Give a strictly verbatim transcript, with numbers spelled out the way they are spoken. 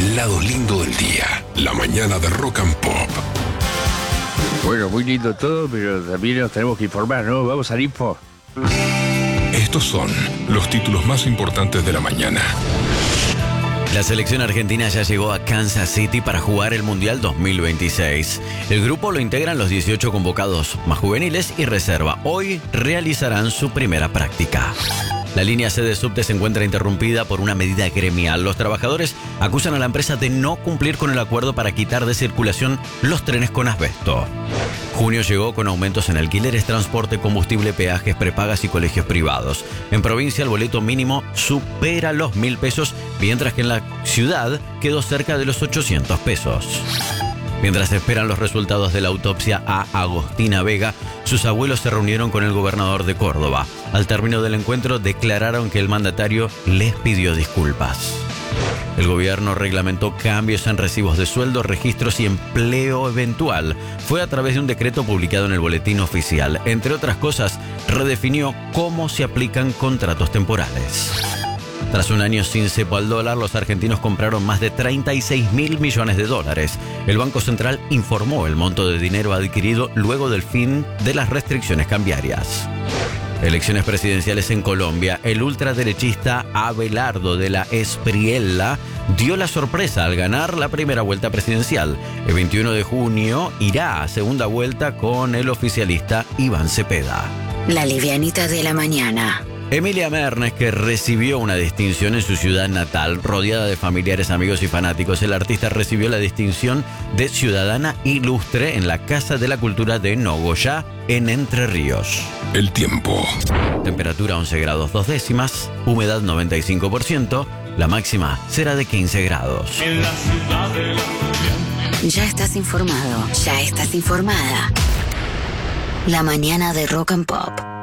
el lado lindo del día. La mañana de Rock and Pop. Bueno, muy lindo todo, pero también nos tenemos que informar, ¿no? Vamos al info. Estos son los títulos más importantes de la mañana. La selección argentina ya llegó a Kansas City para jugar el Mundial dos mil veintiséis. El grupo lo integran los dieciocho convocados más juveniles y reserva. Hoy realizarán su primera práctica. La línea C de subte se encuentra interrumpida por una medida gremial. Los trabajadores acusan a la empresa de no cumplir con el acuerdo para quitar de circulación los trenes con asbesto. Junio llegó con aumentos en alquileres, transporte, combustible, peajes, prepagas y colegios privados. En provincia el boleto mínimo supera los mil pesos, mientras que en la ciudad quedó cerca de los ochocientos pesos. Mientras esperan los resultados de la autopsia a Agostina Vega, sus abuelos se reunieron con el gobernador de Córdoba. Al término del encuentro declararon que el mandatario les pidió disculpas. El gobierno reglamentó cambios en recibos de sueldo, registros y empleo eventual. Fue a través de un decreto publicado en el Boletín Oficial. Entre otras cosas, redefinió cómo se aplican contratos temporales. Tras un año sin cepo al dólar, los argentinos compraron más de treinta y seis mil millones de dólares. El Banco Central informó el monto de dinero adquirido luego del fin de las restricciones cambiarias. Elecciones presidenciales en Colombia. El ultraderechista Abelardo de la Espriella dio la sorpresa al ganar la primera vuelta presidencial. El veintiuno de junio irá a segunda vuelta con el oficialista Iván Cepeda. La livianita de la mañana. Emilia Mernes, que recibió una distinción en su ciudad natal, rodeada de familiares, amigos y fanáticos. El artista recibió la distinción de Ciudadana Ilustre en la Casa de la Cultura de Nogoyá, en Entre Ríos. El tiempo. Temperatura once grados dos décimas, humedad noventa y cinco por ciento, la máxima será de quince grados. En la ciudad de la... Ya estás informado, ya estás informada. La mañana de Rock and Pop.